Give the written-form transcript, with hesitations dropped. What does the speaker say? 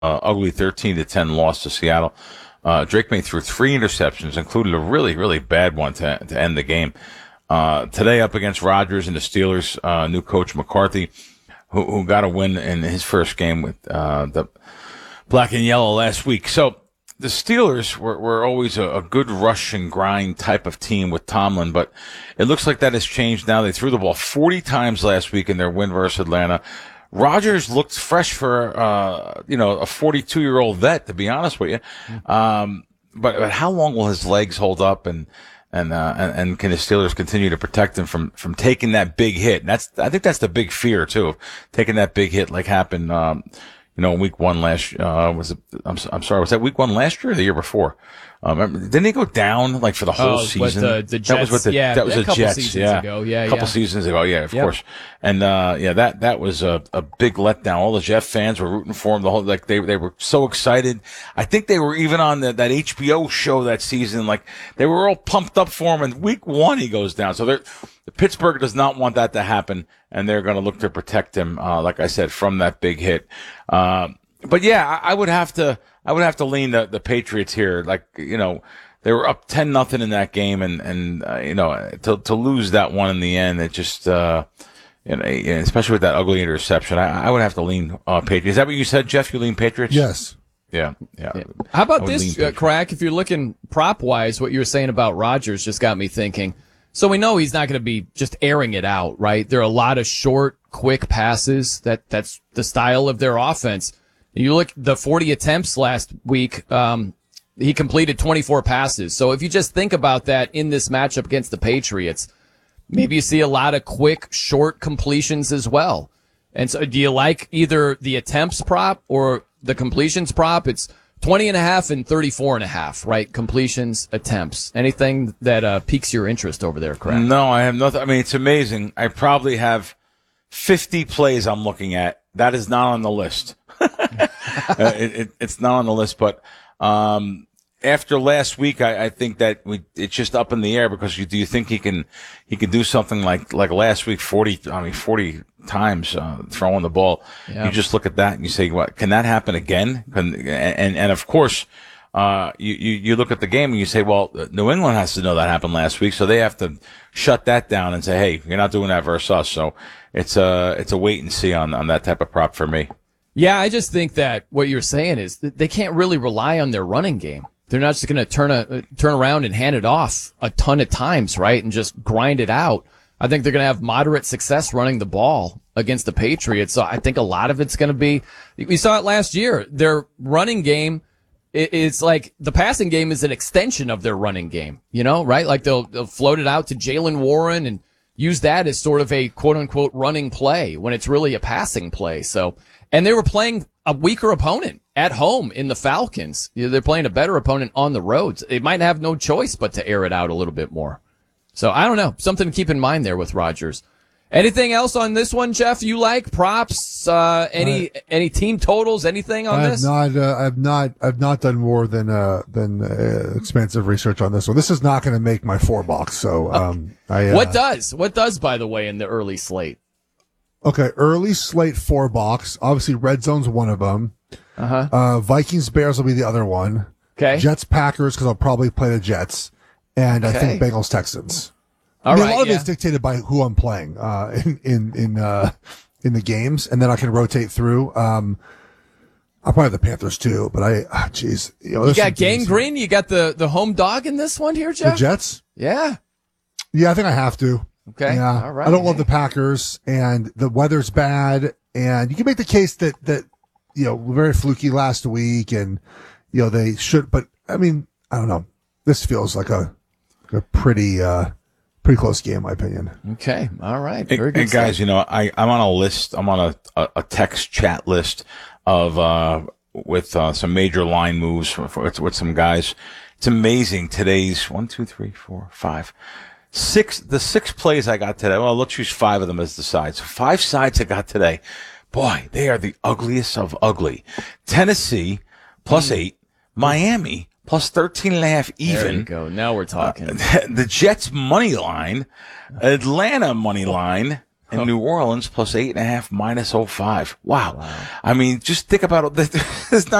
ugly 13-10 loss to Seattle. Drake May threw 3 interceptions, including a really, really bad one to end the game. Today up against Rodgers and the Steelers, new coach McCarthy, who got a win in his first game with the black and yellow last week. So the Steelers were always a good rush and grind type of team with Tomlin, but it looks like that has changed now. They threw the ball 40 times last week in their win versus Atlanta. Rodgers looked fresh for, a 42-year-old vet, to be honest with you. But how long will his legs hold up and can the Steelers continue to protect him from taking that big hit? And I think that's the big fear too, of taking that big hit like happened, week one last, was that week one last year or the year before? Didn't he go down like for the whole season? The Jets. That was the Jets. Seasons ago. A couple seasons ago. Yeah, of course. And, that was a big letdown. All the Jeff fans were rooting for him. They were so excited. I think they were even on that HBO show that season. Like they were all pumped up for him. And week one, he goes down. So Pittsburgh does not want that to happen. And they're going to look to protect him, like I said, from that big hit. But yeah, I would have to lean the Patriots here. Like, they were up 10-0 in that game and to lose that one in the end, it just, especially with that ugly interception, I would have to lean, Patriots. Is that what you said, Jeff? You lean Patriots? Yes. Yeah. How about this, Crack? If you're looking prop wise, what you were saying about Rodgers just got me thinking. So we know he's not going to be just airing it out, right? There are a lot of short, quick passes. That's the style of their offense. You look the 40 attempts last week, he completed 24 passes. So if you just think about that in this matchup against the Patriots, maybe you see a lot of quick, short completions as well. And so do you like either the attempts prop or the completions prop? It's 20.5 and 34.5, right? Completions, attempts. Anything that piques your interest over there, Craig? No, I have nothing. I mean, it's amazing. I probably have 50 plays I'm looking at. That is not on the list. It's not on the list, but after last week, I think that it's just up in the air because do you think he can do something like last week, 40 times throwing the ball? Yeah. You just look at that and you say, what, can that happen again? And of course, you look at the game and you say, well, New England has to know that happened last week, so they have to shut that down and say, hey, you're not doing that versus us. So it's a wait and see on that type of prop for me. Yeah, I just think that what you're saying is that they can't really rely on their running game. They're not just going to turn around and hand it off a ton of times, right, and just grind it out. I think they're going to have moderate success running the ball against the Patriots. So I think a lot of it's going to be, we saw it last year. Their running game, it's like the passing game is an extension of their running game, right? Like they'll float it out to Jaylen Warren and use that as sort of a quote unquote running play when it's really a passing play. So, and they were playing a weaker opponent at home in the Falcons. They're playing a better opponent on the roads. They might have no choice but to air it out a little bit more. So I don't know. Something to keep in mind there with Rodgers. Anything else on this one, Jeff? You like props? Any team totals? Anything on this? I've not done more than expensive research on this one. This is not going to make my 4 box. So what does by the way in the early slate? Okay, early slate 4 box. Obviously, red zone's one of them. Vikings Bears will be the other one. Okay. Jets Packers because I'll probably play the Jets, and I think Bengals Texans. All right, a lot of it's dictated by who I'm playing in the games, and then I can rotate through. I'll probably have the Panthers too, but you got Gang Green. You got the home dog in this one here, Jeff. The Jets. Yeah, I think I have to. Okay. Yeah. All right. I don't love the Packers, and the weather's bad, and you can make the case that very fluky last week, and they should. But I mean, I don't know. This feels like a pretty close game, in my opinion. Okay. All right. Very good. And guys, I'm on a list. I'm on a text chat list of with some major line moves with some guys. It's amazing. Today's 1, 2, 3, 4, 5. 6 plays I got today. Well, let's use 5 of them as the sides. 5 sides I got today. Boy, they are the ugliest of ugly. Tennessee +8, Miami +13.5 even. There you go. Now we're talking. The Jets money line, Atlanta money line, in New Orleans, plus 8.5, minus 05. Wow. I mean, just think about it. There's not